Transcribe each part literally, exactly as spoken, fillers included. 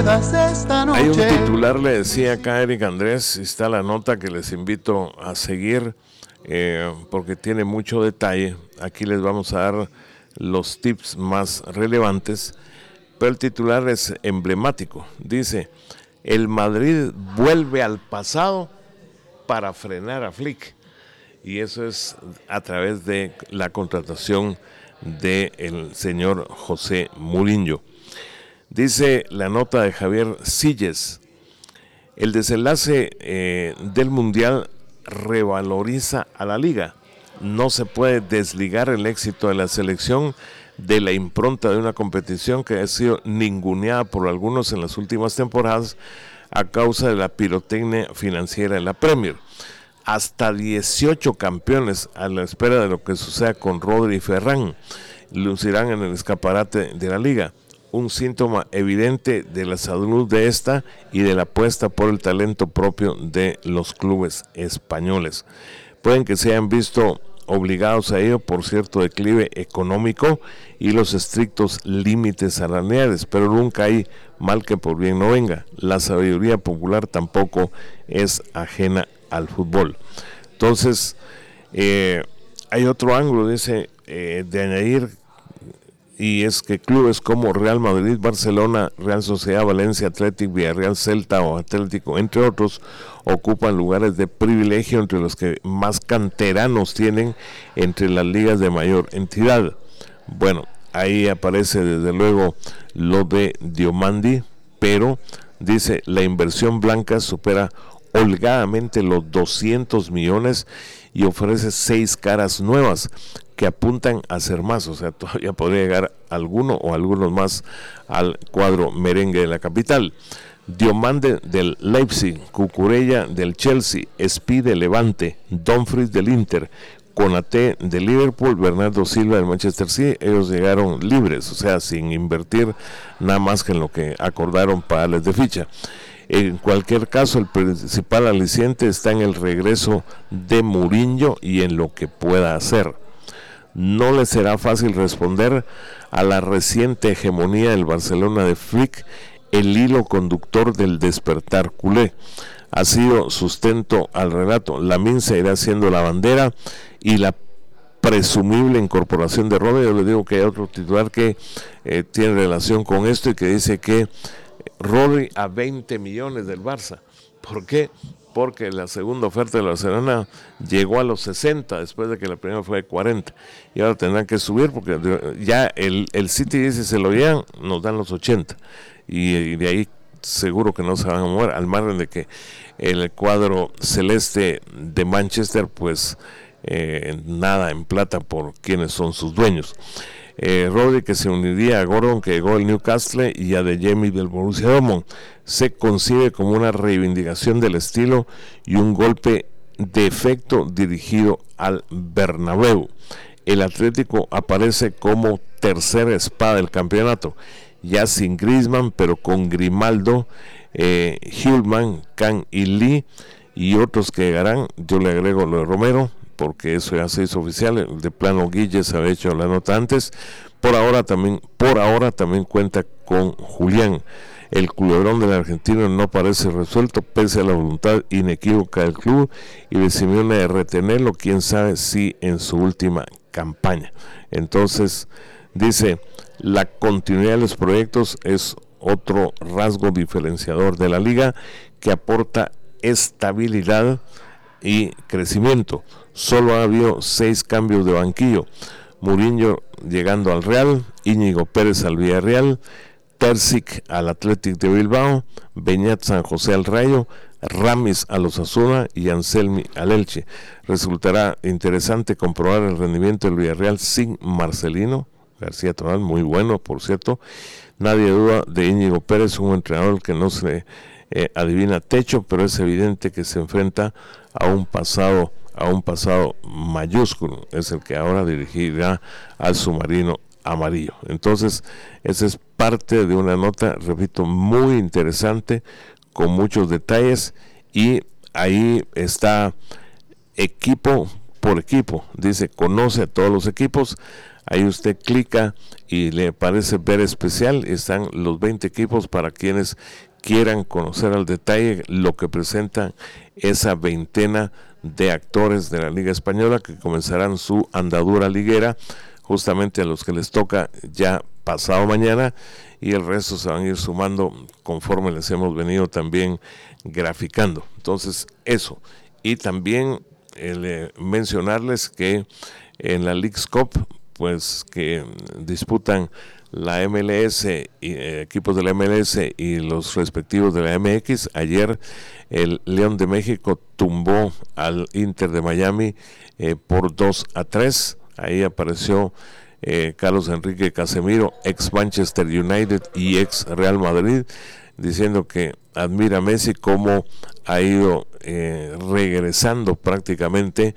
Hay un titular, le decía acá Eric Andrés, está la nota que les invito a seguir eh, porque tiene mucho detalle. Aquí les vamos a dar los tips más relevantes, pero el titular es emblemático. Dice, el Madrid vuelve al pasado para frenar a Flick. Y eso es a través de la contratación del señor José Mourinho. Dice la nota de Javier Silles, el desenlace eh, del Mundial revaloriza a la Liga. No se puede desligar el éxito de la selección de la impronta de una competición que ha sido ninguneada por algunos en las últimas temporadas a causa de la pirotecnia financiera en la Premier. Hasta dieciocho campeones a la espera de lo que suceda con Rodri y Ferran lucirán en el escaparate de la Liga. Un síntoma evidente de la salud de esta y de la apuesta por el talento propio de los clubes españoles. Pueden que se hayan visto obligados a ello por cierto declive económico y los estrictos límites salariales, pero nunca hay mal que por bien no venga. La sabiduría popular tampoco es ajena al fútbol. Entonces, eh, hay otro ángulo, dice, eh, de añadir, y es que clubes como Real Madrid, Barcelona, Real Sociedad, Valencia, Atlético, Villarreal, Celta o Atlético, entre otros, ocupan lugares de privilegio entre los que más canteranos tienen entre las ligas de mayor entidad. Bueno, ahí aparece desde luego lo de Diomandi, pero dice, la inversión blanca supera holgadamente los doscientos millones y ofrece seis caras nuevas que apuntan a ser más, o sea, todavía podría llegar alguno o algunos más al cuadro merengue de la capital. Diomande del Leipzig, Cucurella del Chelsea, Espí del Levante, Dumfries del Inter, Konaté de Liverpool, Bernardo Silva del Manchester City, ellos llegaron libres, o sea, sin invertir nada más que en lo que acordaron pagarles de ficha. En cualquier caso, el principal aliciente está en el regreso de Mourinho y en lo que pueda hacer. No le será fácil responder a la reciente hegemonía del Barcelona de Flick, el hilo conductor del despertar culé. Ha sido sustento al relato. Lamine se irá siendo la bandera y la presumible incorporación de Rodri. Yo les digo que hay otro titular que eh, tiene relación con esto y que dice que Rodri a veinte millones del Barça. ¿Por qué? Porque la segunda oferta de la Barcelona llegó a los sesenta después de que la primera fue de cuarenta y ahora tendrán que subir porque ya el, el City dice se lo llevan, nos dan los ochenta y, y de ahí seguro que no se van a mover, al margen de que el cuadro celeste de Manchester pues eh, nada en plata por quienes son sus dueños. Eh, Rodri, que se uniría a Gordon, que llegó del Newcastle, y a De Jemi del Borussia Dortmund, se concibe como una reivindicación del estilo y un golpe de efecto dirigido al Bernabéu. El Atlético aparece como tercera espada del campeonato, ya sin Griezmann, pero con Grimaldo, eh, Hillman, Can y Lee y otros que llegarán. Yo le agrego lo de Romero, porque eso ya se hizo oficial. De plano Guille se había hecho la nota antes. Por ahora también, por ahora también cuenta con Julián. El culebrón del argentino no parece resuelto pese a la voluntad inequívoca del club y de Simeone de retenerlo, quién sabe si en su última campaña. Entonces dice, la continuidad de los proyectos es otro rasgo diferenciador de la liga que aporta estabilidad y crecimiento. Solo ha habido seis cambios de banquillo: Mourinho llegando al Real, Íñigo Pérez al Villarreal, Terzic al Athletic de Bilbao, Beñat San José al Rayo, Ramis al Osasuna y Anselmi al Elche. Resultará interesante comprobar el rendimiento del Villarreal sin Marcelino García Toral, muy bueno por cierto. Nadie duda de Íñigo Pérez, un entrenador que no se eh, adivina techo, pero es evidente que se enfrenta a un pasado a un pasado mayúsculo, es el que ahora dirigirá al submarino amarillo. Entonces, esa es parte de una nota, repito, muy interesante, con muchos detalles, y ahí está equipo por equipo. Dice, conoce a todos los equipos, Ahí usted clica y le aparece ver especial. Están los veinte equipos para quienes quieran conocer al detalle lo que presenta esa veintena de actores de la Liga Española que comenzarán su andadura liguera, justamente a los que les toca ya pasado mañana, y el resto se van a ir sumando conforme les hemos venido también graficando. Entonces eso, y también eh, mencionarles que en la Leagues Cup, pues que disputan la M L S, y, eh, equipos de la M L S y los respectivos de la M X, ayer el León de México tumbó al Inter de Miami eh, por dos a tres. Ahí apareció eh, Carlos Enrique Casemiro, ex Manchester United y ex Real Madrid, diciendo que admira a Messi cómo ha ido eh, regresando prácticamente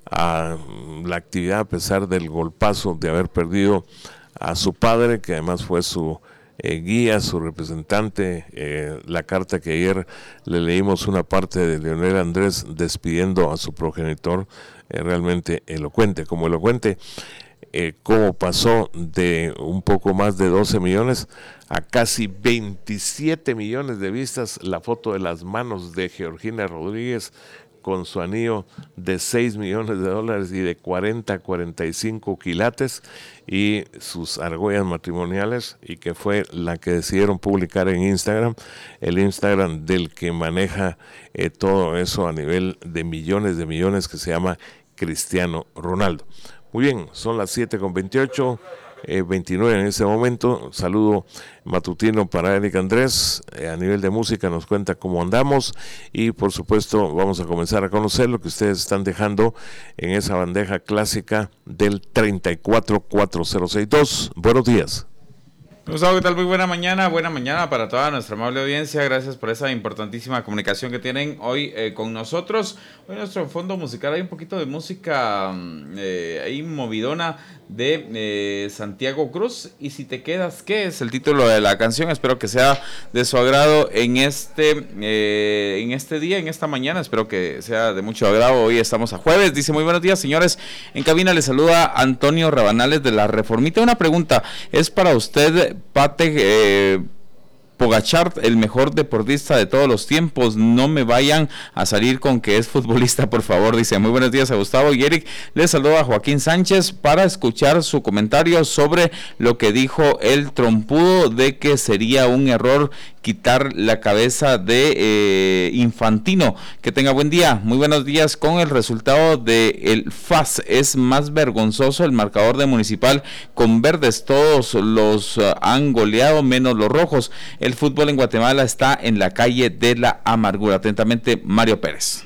a la actividad a pesar del golpazo de haber perdido a su padre, que además fue su eh, guía, su representante. Eh, la carta que ayer le leímos, una parte de Leonel Andrés despidiendo a su progenitor, eh, realmente elocuente, como elocuente, eh, cómo pasó de un poco más de doce millones a casi veintisiete millones de vistas la foto de las manos de Georgina Rodríguez con su anillo de seis millones de dólares y de cuarenta a cuarenta y cinco quilates, y sus argollas matrimoniales, y que fue la que decidieron publicar en Instagram, el Instagram del que maneja eh, todo eso a nivel de millones de millones, que se llama Cristiano Ronaldo. Muy bien, son las siete con veintiocho. Eh, veintinueve en ese momento. Saludo matutino para Eric Andrés. Eh, a nivel de música nos cuenta cómo andamos, y por supuesto vamos a comenzar a conocer lo que ustedes están dejando en esa bandeja clásica del treinta y cuatro cuatro cero seis dos. Buenos días. Gustavo, ¿qué tal? Muy buena mañana, buena mañana para toda nuestra amable audiencia. Gracias por esa importantísima comunicación que tienen hoy eh, con nosotros. Hoy en nuestro fondo musical hay un poquito de música eh, ahí movidona de eh, Santiago Cruz, y Si te quedas, ¿qué es el título de la canción? Espero que sea de su agrado en este eh, en este día, en esta mañana. Espero que sea de mucho agrado. Hoy estamos a jueves. Dice: muy buenos días, señores. En cabina les saluda Antonio Rabanales de La Reformita. Una pregunta, ¿es para usted Pate eh, Pogačar el mejor deportista de todos los tiempos? No me vayan a salir con que es futbolista, por favor. Dice: muy buenos días a Gustavo y Eric. Les saluda a Joaquín Sánchez para escuchar su comentario sobre lo que dijo el trompudo de que sería un error quitar la cabeza de eh, Infantino. Que tenga buen día. Muy buenos días. Con el resultado del F A S es más vergonzoso el marcador de Municipal con verdes. Todos los uh, han goleado menos los rojos. El fútbol en Guatemala está en la calle de la amargura. Atentamente, Mario Pérez.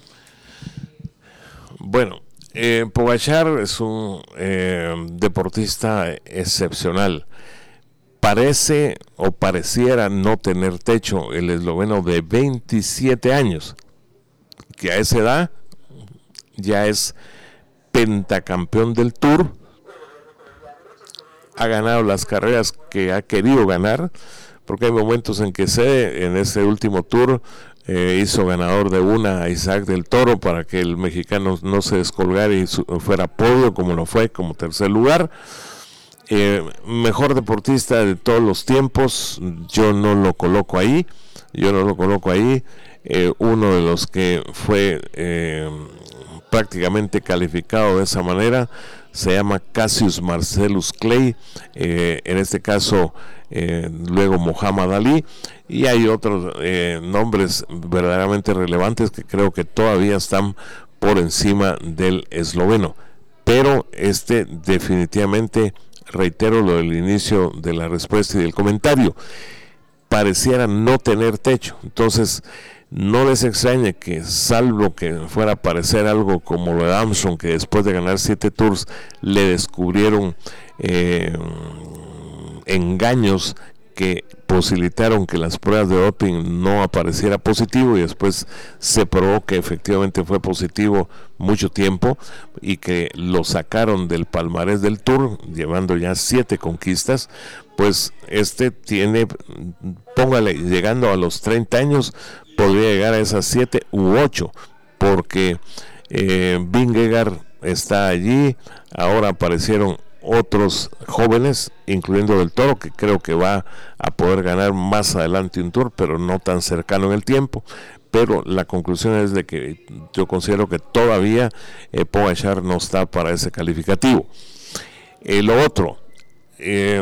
Bueno, eh, Pogačar es un eh, deportista excepcional. Parece o pareciera no tener techo el esloveno de veintisiete años, que a esa edad ya es pentacampeón del Tour, ha ganado las carreras que ha querido ganar, porque hay momentos en que se, en ese último Tour, eh, hizo ganador de una a Isaac del Toro para que el mexicano no se descolgara y su, fuera podio, como lo fue, como tercer lugar. Eh, mejor deportista de todos los tiempos, yo no lo coloco ahí, yo no lo coloco ahí. Eh, uno de los que fue eh, prácticamente calificado de esa manera se llama Cassius Marcellus Clay, eh, en este caso eh, luego Muhammad Ali, y hay otros eh, nombres verdaderamente relevantes que creo que todavía están por encima del esloveno, pero este definitivamente, reitero lo del inicio de la respuesta y del comentario, pareciera no tener techo. Entonces no les extrañe que, salvo que fuera a parecer algo como lo de Armstrong, que después de ganar siete tours le descubrieron eh, engaños que posibilitaron que las pruebas de doping no apareciera positivo, y después se probó que efectivamente fue positivo mucho tiempo y que lo sacaron del palmarés del Tour, llevando ya siete conquistas. Pues este tiene, póngale, llegando a los treinta años, podría llegar a esas siete u ocho, porque eh, Vingegaard está allí, ahora aparecieron otros jóvenes, incluyendo Del Toro, que creo que va a poder ganar más adelante un tour, pero no tan cercano en el tiempo. Pero la conclusión es de que yo considero que todavía eh, Pogačar no está para ese calificativo. Eh, lo otro, eh,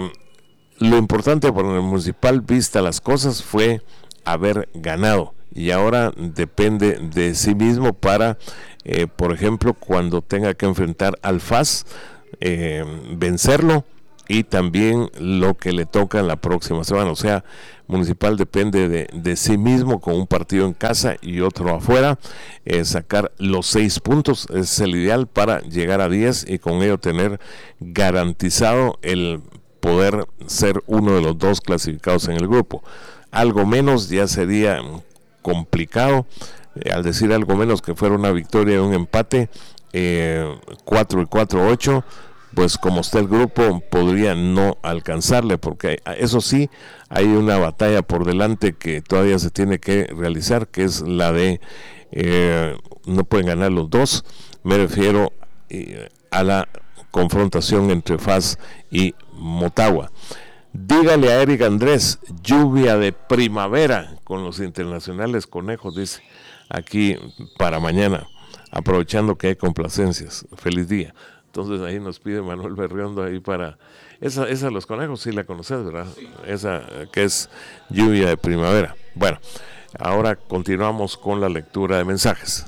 lo importante para el Municipal, vista las cosas, fue haber ganado, y ahora depende de sí mismo para, eh, por ejemplo, cuando tenga que enfrentar al F A S, eh, vencerlo, y también lo que le toca en la próxima semana. O sea, Municipal depende de, de sí mismo, con un partido en casa y otro afuera, eh, sacar los seis puntos es el ideal para llegar a diez y con ello tener garantizado el poder ser uno de los dos clasificados en el grupo. Algo menos ya sería complicado, eh, al decir algo menos que fuera una victoria y un empate, eh, cuatro y cuatro, ocho, pues como está el grupo podría no alcanzarle, porque eso sí, hay una batalla por delante que todavía se tiene que realizar, que es la de eh, no pueden ganar los dos. Me refiero eh, a la confrontación entre F A S y Motagua. Dígale a Eric Andrés, lluvia de primavera con los internacionales conejos, dice aquí para mañana, aprovechando que hay complacencias. Feliz día. Entonces ahí nos pide Manuel Berriondo ahí para... Esa, esa de los conejos sí la conoces, ¿verdad? Sí. Esa que es lluvia de primavera. Bueno, ahora continuamos con la lectura de mensajes.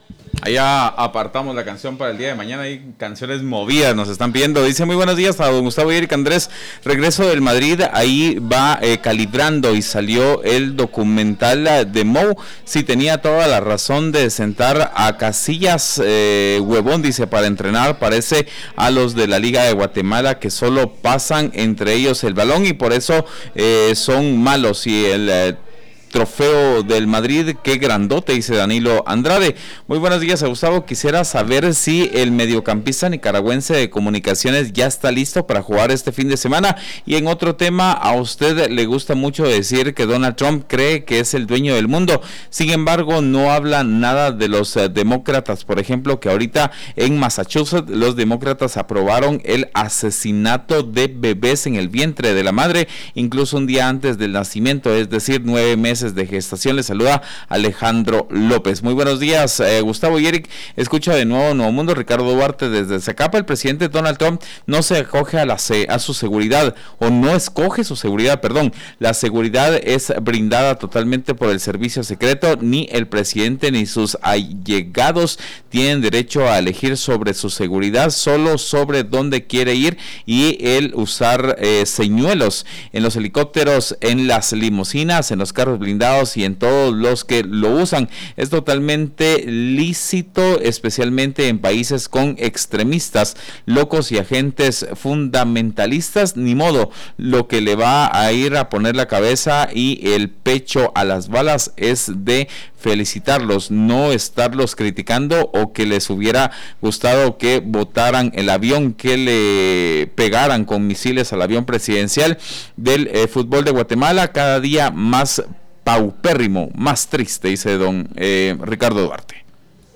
Allá apartamos la canción para el día de mañana. Hay canciones movidas, nos están pidiendo. Dice: muy buenos días a don Gustavo y Eric Andrés. Regreso del Madrid, ahí va eh, calibrando y salió el documental de Mou. Sí, tenía toda la razón de sentar a Casillas, eh, huevón, dice, para entrenar. Parece a los de la Liga de Guatemala que solo pasan entre ellos el balón y por eso eh, son malos. Y el... Eh, trofeo del Madrid, qué grandote, dice Danilo Andrade. Muy buenos días a Gustavo, quisiera saber si el mediocampista nicaragüense de Comunicaciones ya está listo para jugar este fin de semana. Y en otro tema, a usted le gusta mucho decir que Donald Trump cree que es el dueño del mundo, sin embargo no habla nada de los uh, demócratas, por ejemplo, que ahorita en Massachusetts los demócratas aprobaron el asesinato de bebés en el vientre de la madre, incluso un día antes del nacimiento, es decir, nueve meses de gestación. Le saluda Alejandro López. Muy buenos días, eh, Gustavo y Eric. Escucha de nuevo Nuevo Mundo. Ricardo Duarte desde Zacapa. El presidente Donald Trump no se acoge a, la, a su seguridad, o no escoge su seguridad, perdón. La seguridad es brindada totalmente por el servicio secreto. Ni el presidente ni sus allegados tienen derecho a elegir sobre su seguridad, solo sobre dónde quiere ir y el usar eh, señuelos en los helicópteros, en las limusinas, en los carros blindados y en todos los que lo usan. Es totalmente lícito, especialmente en países con extremistas, locos y agentes fundamentalistas. Ni modo, lo que le va a ir a poner la cabeza y el pecho a las balas es de felicitarlos, no estarlos criticando o que les hubiera gustado que botaran el avión, que le pegaran con misiles al avión presidencial del eh, fútbol de Guatemala. Cada día más paupérrimo, más triste, dice don eh, Ricardo Duarte.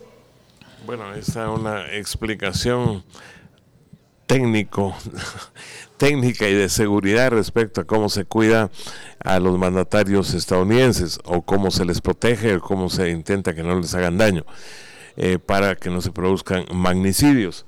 Bueno, esta es una explicación técnico, técnica y de seguridad respecto a cómo se cuida a los mandatarios estadounidenses, o cómo se les protege, o cómo se intenta que no les hagan daño, eh, para que no se produzcan magnicidios.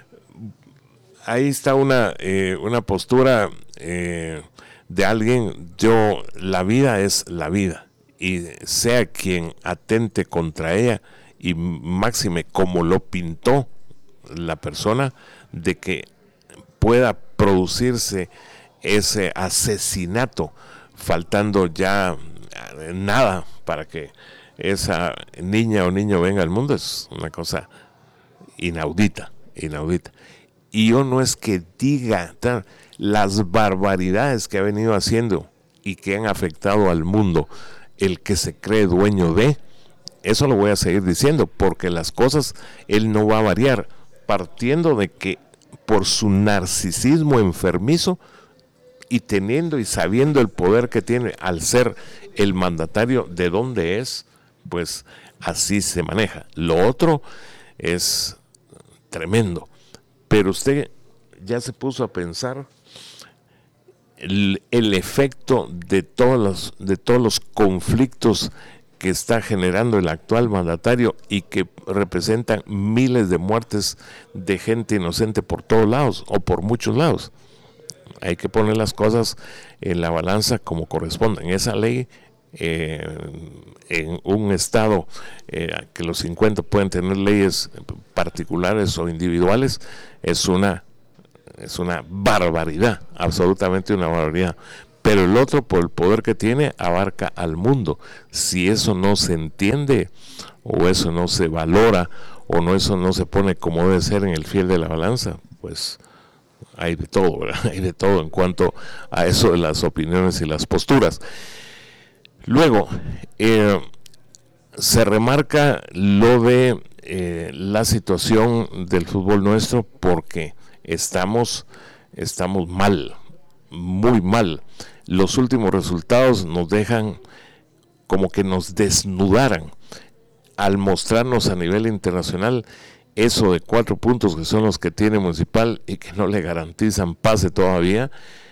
Ahí está una, eh, una postura eh, de alguien. Yo, la vida es la vida, y sea quien atente contra ella, y máxime como lo pintó la persona, de que pueda producirse ese asesinato faltando ya nada para que esa niña o niño venga al mundo, es una cosa inaudita, inaudita. Y yo no es que diga las barbaridades que ha venido haciendo y que han afectado al mundo el que se cree dueño de, eso lo voy a seguir diciendo, porque las cosas él no va a variar, partiendo de que por su narcisismo enfermizo y teniendo y sabiendo el poder que tiene al ser el mandatario de donde es, pues así se maneja. Lo otro es tremendo. Pero usted ya se puso a pensar el, el efecto de todos los, de todos los conflictos que está generando el actual mandatario y que representan miles de muertes de gente inocente por todos lados o por muchos lados? Hay que poner las cosas en la balanza como corresponden. Esa ley, eh, en un estado eh, que los cincuenta pueden tener leyes particulares o individuales, es una es una barbaridad, absolutamente una barbaridad. Pero el otro, por el poder que tiene, abarca al mundo. Si eso no se entiende, o eso no se valora, o no eso no se pone como debe ser en el fiel de la balanza, pues hay de todo, ¿verdad? Hay de todo en cuanto a eso de las opiniones y las posturas. Luego, eh, se remarca lo de eh, la situación del fútbol nuestro, porque estamos, estamos mal, muy mal. Los últimos resultados nos dejan como que nos desnudaran al mostrarnos a nivel internacional eso de cuatro puntos que son los que tiene Municipal y que no le garantizan pase todavía,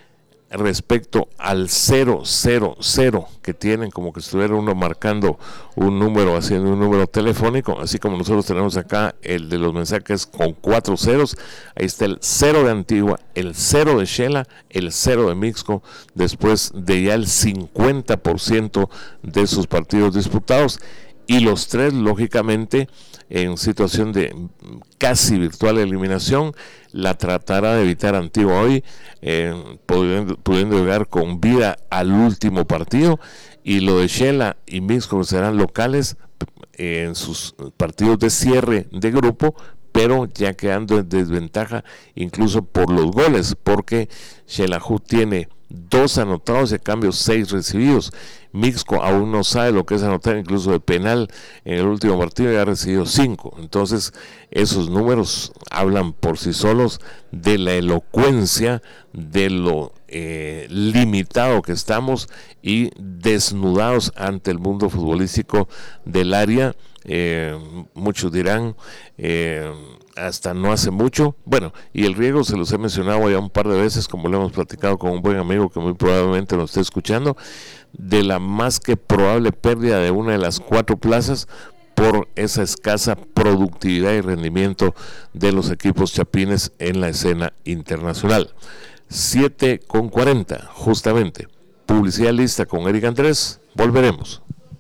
respecto al cero cero cero que tienen, como que estuviera uno marcando un número, haciendo un número telefónico, así como nosotros tenemos acá el de los mensajes con cuatro ceros. Ahí está el cero de Antigua, el cero de Xela, el cero de Mixco, después de ya el cincuenta por ciento de sus partidos disputados, y los tres lógicamente en situación de casi virtual eliminación. La tratará de evitar Antigua hoy, eh, pudiendo, pudiendo llegar con vida al último partido, y lo de Xela y Mixco serán locales eh, en sus partidos de cierre de grupo, pero ya quedando en desventaja incluso por los goles, porque Xelajú tiene dos anotados y a cambio seis recibidos. Mixco aún no sabe lo que es anotar incluso de penal en el último partido y ha recibido cinco. Entonces esos números hablan por sí solos de la elocuencia, de lo eh, limitado que estamos y desnudados ante el mundo futbolístico del área. Eh, muchos dirán eh, hasta no hace mucho, bueno, y el riesgo se los he mencionado ya un par de veces, como lo hemos platicado con un buen amigo que muy probablemente nos esté escuchando, de la más que probable pérdida de una de las cuatro plazas por esa escasa productividad y rendimiento de los equipos chapines en la escena internacional. siete con cuarenta, justamente. Publicidad lista con Eric Andrés. Volveremos.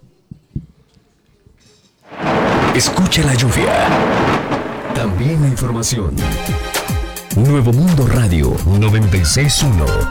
Escucha la lluvia. También la información. Nuevo Mundo Radio noventa y seis punto uno.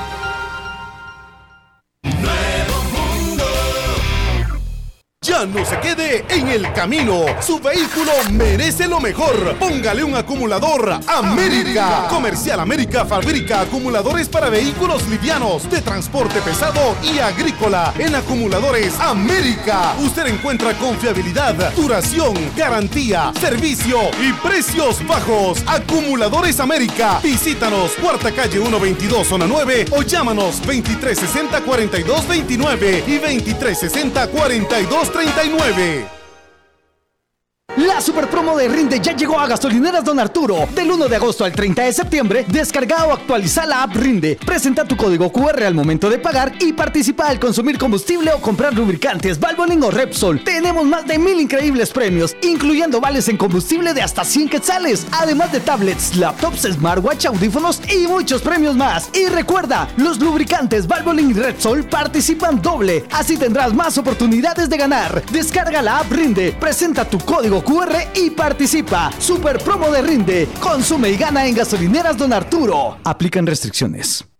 Ya no se quede en el camino. Su vehículo merece lo mejor. Póngale un acumulador América. Comercial América fabrica acumuladores para vehículos livianos, de transporte pesado y agrícola. En Acumuladores América usted encuentra confiabilidad, duración, garantía, servicio y precios bajos. Acumuladores América. Visítanos, Cuarta Calle ciento veintidós, Zona nueve, o llámanos veintitrés sesenta, cuarenta y dos veintinueve y veintitrés sesenta, cuarenta y dos treinta y nueve. La super promo de Rinde ya llegó a Gasolineras Don Arturo. Del uno de agosto al treinta de septiembre, descarga o actualiza la app Rinde. Presenta tu código cu erre al momento de pagar y participa al consumir combustible o comprar lubricantes, Valvoline o Repsol. Tenemos más de mil increíbles premios, incluyendo vales en combustible de hasta cien quetzales, además de tablets, laptops, smartwatch, audífonos y muchos premios más. Y recuerda, los lubricantes Valvoline y Repsol participan doble, así tendrás más oportunidades de ganar. Descarga la app Rinde, presenta tu código cu erre y participa. Super promo de Rinde. Consume y gana en Gasolineras Don Arturo. Aplican restricciones.